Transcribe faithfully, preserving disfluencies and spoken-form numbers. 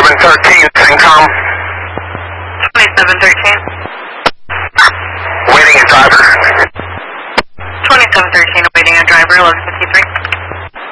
twenty-seven thirteen, Syncom. twenty-seven thirteen. Waiting a driver. twenty-seven thirteen, awaiting a driver, eleven fifty-three.